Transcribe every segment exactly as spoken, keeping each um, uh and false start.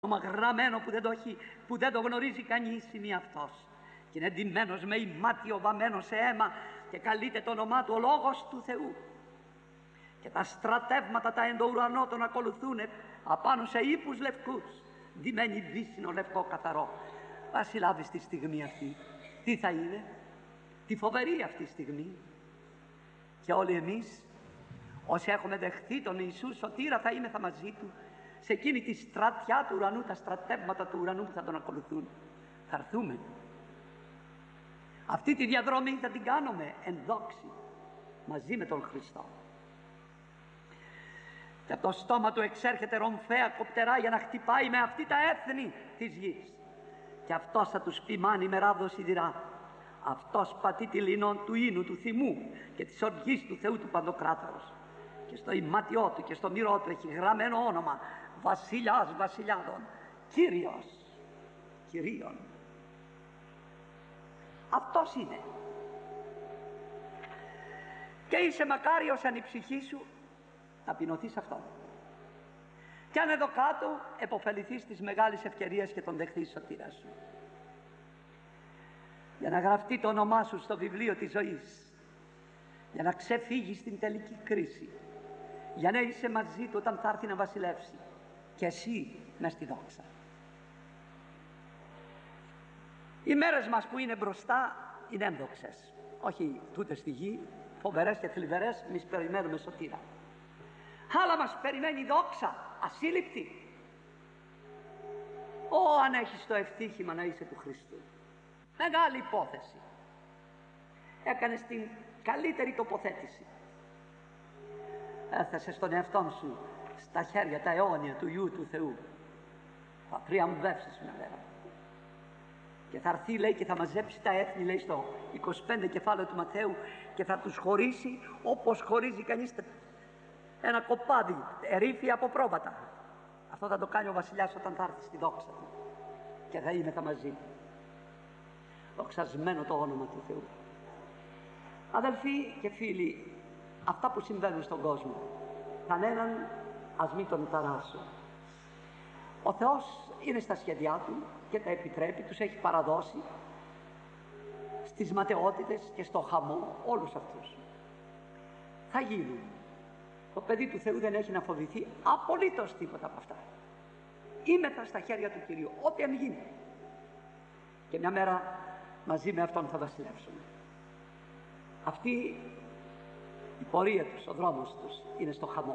όνομα γραμμένο που δεν το, έχει, που δεν το γνωρίζει κανείς είναι αυτός. Και είναι ντυμένος με ημάτιο βαμμένο σε αίμα και καλείται το όνομά του ο Λόγος του Θεού. Και τα στρατεύματα τα εντοουρανό τον ακολουθούν απάνω σε ύπους λευκούς, ντυμένοι βύσσινο λευκό καθαρό. Βασιλάβει στη στιγμή αυτή τι θα είναι, τη φοβερή αυτή στιγμή. Και όλοι εμείς όσοι έχουμε δεχθεί τον Ιησού σωτήρα θα είμεθα μαζί του σε εκείνη τη στρατιά του ουρανού, τα στρατεύματα του ουρανού που θα τον ακολουθούν. Θα έρθουμε. Αυτή τη διαδρομή θα την κάνουμε εν δόξη μαζί με τον Χριστό. Και από το στόμα του εξέρχεται ρομφαία κοπτερά για να χτυπάει με αυτή τα έθνη της γης. Και αυτός θα τους πει μάνι με ράβδο σιδηρά. Αυτός πατεί τη λινόν του ίνου, του θυμού και της οργής του Θεού του Παντοκράτορος. Και στο ημάτιό του και στο μυρό του έχει γραμμένο όνομα Βασιλιάς Βασιλιάδων, Κύριος Κυρίων. Αυτός είναι. Και είσαι μακάριος αν η ψυχή σου ταπεινωθεί σε αυτόν. Και αν εδώ κάτω επωφεληθείς της μεγάλης ευκαιρίας και τον δεχθείς σωτήρα σου. Για να γραφτεί το όνομά σου στο βιβλίο της ζωής. Για να ξεφύγεις στην τελική κρίση. Για να είσαι μαζί του όταν θα έρθει να βασιλεύσει. Και εσύ μες στη δόξα. Οι μέρες μας που είναι μπροστά είναι ένδοξες. Όχι τούτες στη γη, φοβερές και θλιβερές, εμείς περιμένουμε σωτήρα. Αλλά μας περιμένει δόξα, ασύλληπτη. Ω, αν έχεις το ευτύχημα να είσαι του Χριστού. Μεγάλη υπόθεση. Έκανες την καλύτερη τοποθέτηση. Έθεσες τον εαυτόν σου στα χέρια τα αιώνια του Υιού του Θεού. Θα θριαμβεύσεις μια μέρα. Και θα έρθει, λέει, και θα μαζέψει τα έθνη, λέει, στο είκοσι πέντε κεφάλαιο του Ματθαίου και θα τους χωρίσει όπως χωρίζει κανείς ένα κοπάδι, ερήφια από πρόβατα. Αυτό θα το κάνει ο βασιλιάς όταν θα έρθει στη δόξα του. Και θα είμαι θα μαζί. Δοξασμένο το όνομα του Θεού. Αδελφοί και φίλοι, αυτά που συμβαίνουν στον κόσμο, κανέναν ας μην τον ταράσω. Ο Θεός είναι στα σχέδιά του και τα επιτρέπει, τους έχει παραδώσει στις ματαιότητες και στο χαμό όλους αυτούς. Θα γίνουν. Το παιδί του Θεού δεν έχει να φοβηθεί απολύτως τίποτα από αυτά. Είμεθα στα χέρια του Κυρίου, ό,τι αν γίνει. Και μια μέρα μαζί με Αυτόν θα βασιλεύσουμε. Αυτή η πορεία τους, ο δρόμος τους είναι στο χαμό.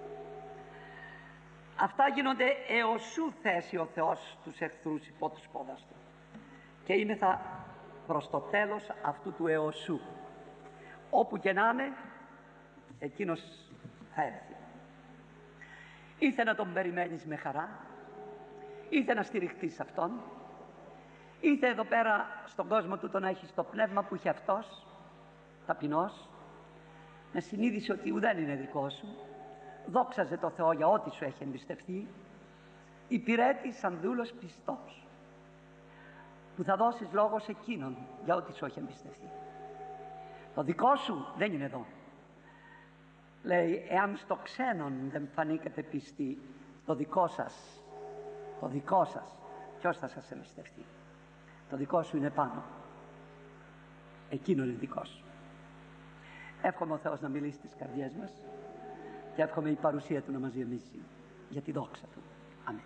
Αυτά γίνονται εωσού θέσει ο Θεός τους εχθρούς υπό τους πόδας του. Και είμεθα προς το τέλος αυτού του εωσού. Όπου και να είναι, εκείνος θα έρθει. Ήθε να τον περιμένεις με χαρά, ήθε να στηριχτείς σε Αυτόν, ήθε εδώ πέρα στον κόσμο του το να έχεις το πνεύμα που είχε αυτός, ταπεινός, με συνείδηση ότι ουδέν είναι δικό σου, δόξαζε το Θεό για ό,τι σου έχει εμπιστευτεί, υπηρέτη σαν δούλος πιστός, που θα δώσεις λόγο σε εκείνον για ό,τι σου έχει εμπιστευτεί. Το δικό σου δεν είναι εδώ. Λέει, εάν στο ξένον δεν φανήκατε πιστοί, το δικό σας, το δικό σας, ποιος θα σας εμπιστευτεί? Το δικό σου είναι πάνω. Εκείνο είναι δικό σου. Εύχομαι ο Θεός να μιλήσει στις καρδιές μας και εύχομαι η παρουσία Του να μας γεμίσει για τη δόξα Του. Αμήν.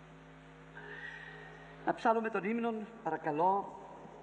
Να ψάλουμε τον ύμνον, παρακαλώ.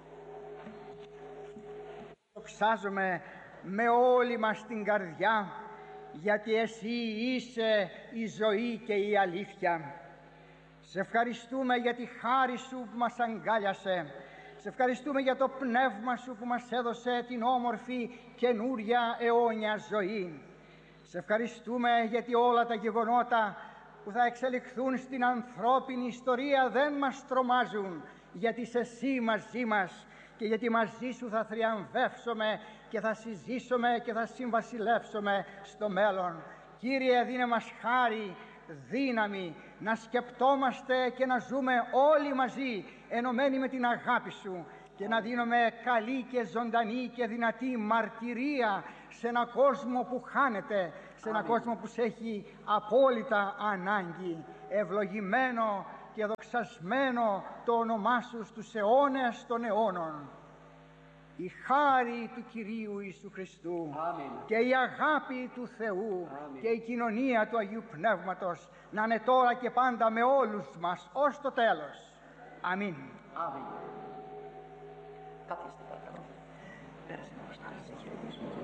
Δοξάζομαι με όλη μας την καρδιά, γιατί Εσύ είσαι η ζωή και η αλήθεια. Σε ευχαριστούμε για τη χάρη Σου που μας αγκάλιασε. Σε ευχαριστούμε για το πνεύμα Σου που μας έδωσε την όμορφη καινούρια αιώνια ζωή. Σε ευχαριστούμε γιατί όλα τα γεγονότα που θα εξελιχθούν στην ανθρώπινη ιστορία δεν μας τρομάζουν, γιατί είσαι Εσύ μαζί μας και γιατί μαζί Σου θα θριαμβεύσουμε και θα συζήσουμε και θα συμβασιλεύσουμε στο μέλλον. Κύριε, δίνε μας χάρη, δύναμη να σκεπτόμαστε και να ζούμε όλοι μαζί ενωμένοι με την αγάπη Σου και να δίνουμε καλή και ζωντανή και δυνατή μαρτυρία σε έναν κόσμο που χάνεται, σε έναν κόσμο που σε έχει απόλυτα ανάγκη. Ευλογημένο και δοξασμένο το όνομά σου στους αιώνες των αιώνων. Η χάρη του Κυρίου Ιησού Χριστού Αμήν. και η αγάπη του Θεού Αμήν. και η κοινωνία του Αγίου Πνεύματος να είναι τώρα και πάντα με όλους μας ως το τέλος. Αμήν. Αμήν. Καθίστε παρακαλώ. Πέρασε να μας χαιρετήσουμε.